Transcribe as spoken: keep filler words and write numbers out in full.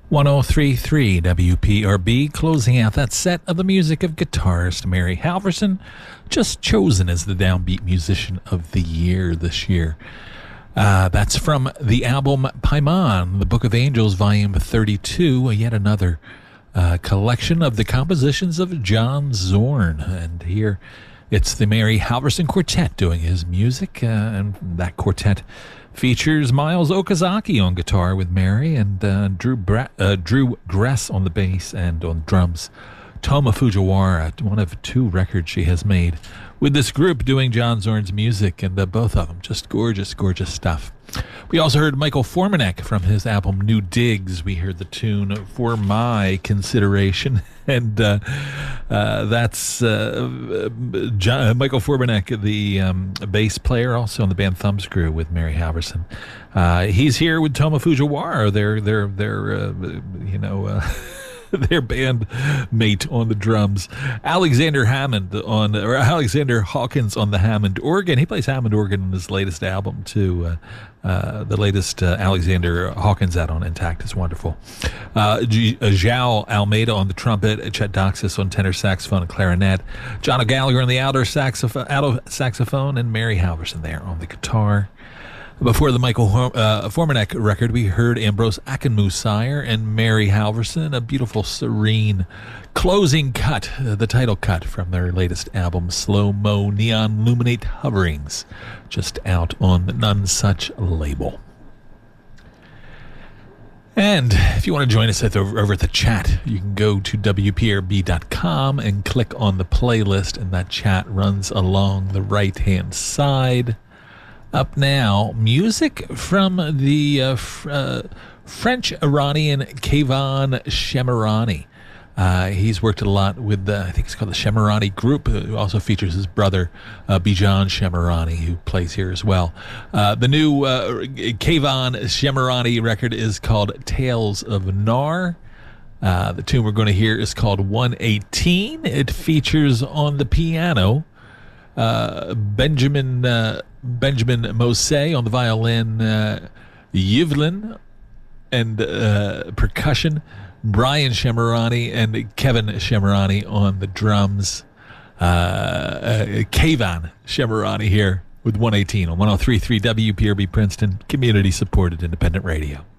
one oh three point three W P R B, closing out that set of the music of guitarist Mary Halvorson, just chosen as the Downbeat Musician of the Year this year. Uh, that's from the album Paimon, the Book of Angels, Volume thirty-two, yet another uh, collection of the compositions of John Zorn. And here it's the Mary Halvorson Quartet doing his music, uh, and that quartet features Miles Okazaki on guitar with Mary, and uh, Drew Bra- uh, Drew Gress on the bass and on drums. Toma Fujiwara, one of two records she has made with this group doing John Zorn's music, and uh, both of them just gorgeous, gorgeous stuff. We also heard Michael Formanek from his album New Digs. We heard the tune For My Consideration, and uh, uh, that's uh, John, Michael Formanek, the um, bass player, also on the band Thumbscrew with Mary Halvorson. Uh, he's here with Toma Fujiwara, their, their, their, uh, you know, uh, their band mate on the drums. Alexander Hammond on, or Alexander Hawkins on the Hammond organ. He plays Hammond organ in his latest album too. Uh, uh, the latest uh, Alexander Hawkins out on Intact is wonderful. Uh, G- uh, João Almeida on the trumpet, Chet Doxis on tenor saxophone and clarinet, John O'Gallagher on the alto saxophone, alto saxophone, and Mary Halvorson there on the guitar. Before the Michael uh, Formanek record, we heard Ambrose Akinmusire and Mary Halvorson, a beautiful, serene closing cut, uh, the title cut from their latest album, Slow Mo Neon Luminate Hoverings, just out on the None Such label. And if you want to join us at the, over at the chat, you can go to W P R B dot com and click on the playlist, and that chat runs along the right-hand side. Up now, music from the uh, fr- uh, French-Iranian Kayvan Shemirani. Uh, he's worked a lot with, the, I think it's called the Shemirani Group, who also features his brother, uh, Bijan Shemirani, who plays here as well. Uh, the new uh, Kayvan Shemirani record is called Tales of Nar. Uh, the tune we're going to hear is called one eighteen. It features on the piano uh, Benjamin... Uh, Benjamin Mosé on the violin, uh, Yvlin, and uh, percussion, Brian Shemirani and Kevin Shemirani on the drums. Uh, uh, Kayvan Shemirani here with one eighteen on one oh three point three W P R B Princeton, community-supported independent radio.